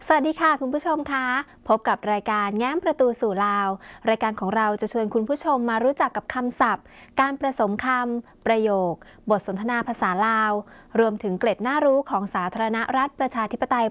สวัสดีค่ะคุณผู้ชมคะพบกับรายการแง้มประตูสู่ลาวรายการของเราจะชวนคุณผู้ชมมารู้จักกับคำศัพท์การผสมคำประโยคบทสนทนาภาษาลาวรวมถึงเกร็ดน่ารู้ของสาธารณรัฐประชาธิปไตย